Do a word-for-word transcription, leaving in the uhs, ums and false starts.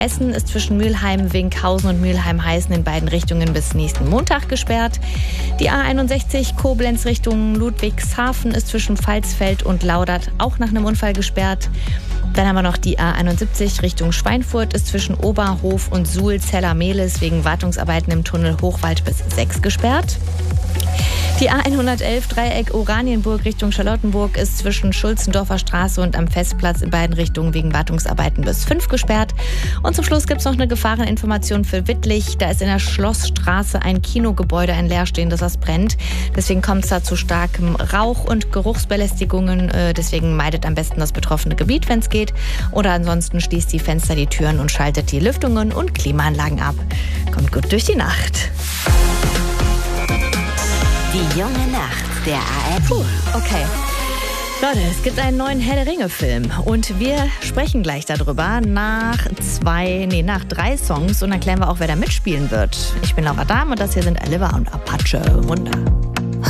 Essen ist zwischen Mülheim, Winkhausen und Mülheim-Heißen in beiden Richtungen bis nächsten Montag gesperrt. Die A einundsechzig Koblenz Richtung Ludwigshafen ist zwischen Pfalzfeld und Laudert auch nach einem Unfall gesperrt. Dann haben wir noch die A einundsiebzig Richtung Schweinfurt, ist zwischen Oberhof und Suhl-Zeller-Mehlis wegen Wartungsarbeiten im Tunnel Hochwald bis sechs gesperrt. Die A hundertelf Dreieck Oranienburg Richtung Charlottenburg ist zwischen Schulzendorfer Straße und am Festplatz in beiden Richtungen wegen Wartungsarbeiten bis fünf gesperrt. Und zum Schluss gibt es noch eine Gefahreninformation für Wittlich. Da ist in der Schlossstraße ein Kinogebäude, ein leerstehendes, das brennt. Deswegen kommt es da zu starkem Rauch- und Geruchsbelästigungen. Deswegen meidet am besten das betroffene Gebiet, wenn es geht. Oder ansonsten schließt die Fenster, die Türen und schaltet die Lüftungen und Klimaanlagen ab. Kommt gut durch die Nacht. Die junge Nacht der A R D. Puh, okay. Leute, es gibt einen neuen Herr der Ringe-Film und wir sprechen gleich darüber nach zwei, nee, nach drei Songs und dann klären wir auch, wer da mitspielen wird. Ich bin Laura Dahm und das hier sind Aliva und Apache Wunder.